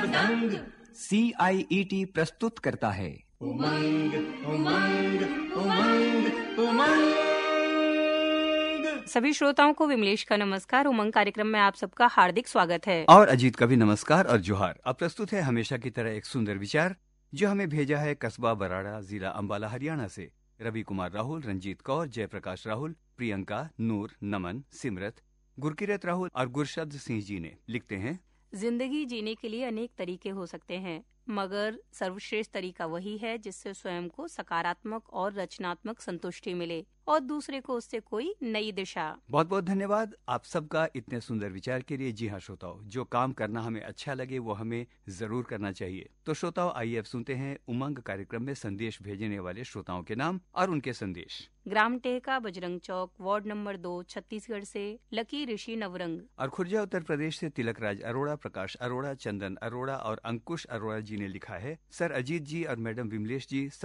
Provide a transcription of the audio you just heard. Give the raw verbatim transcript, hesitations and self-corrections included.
दबदंग। सी आई E T प्रस्तुत करता है उमंग उमंग उमंग उमंग। सभी श्रोताओं को विमलेश का नमस्कार। उमंग कार्यक्रम में आप सबका हार्दिक स्वागत है। और अजीत का भी नमस्कार और जोहार। अब प्रस्तुत है हमेशा की तरह एक सुंदर विचार जो हमें भेजा है कस्बा बराड़ा, जिला अंबाला, हरियाणा से। रवि कुमार राहुल, रंजीत कौर, जयप्रकाश राहुल, प्रियंका, नूर, नमन, सिमरत, गुरकिरत राहुल और गुरशद सिंह जी ने लिखते हैं, जिंदगी जीने के लिए अनेक तरीके हो सकते हैं, मगर सर्वश्रेष्ठ तरीका वही है जिससे स्वयं को सकारात्मक और रचनात्मक संतुष्टि मिले और दूसरे को उससे कोई नई दिशा। बहुत बहुत धन्यवाद आप सबका इतने सुंदर विचार के लिए। जी हाँ श्रोताओ, जो काम करना हमें अच्छा लगे वो हमें जरूर करना चाहिए। तो श्रोताओ, आइए अब सुनते हैं उमंग कार्यक्रम में संदेश भेजने वाले श्रोताओं के नाम और उनके संदेश। ग्राम टेहका, बजरंग चौक, वार्ड नंबर दो, छत्तीसगढ़ से लकी ऋषि नवरंग। और खुर्जा उत्तर प्रदेश से तिलक राज अरोड़ा, प्रकाश अरोड़ा, चंदन अरोड़ा और अंकुश अरोड़ा जी ने लिखा है, सर अजीत जी और मैडम विमलेश जी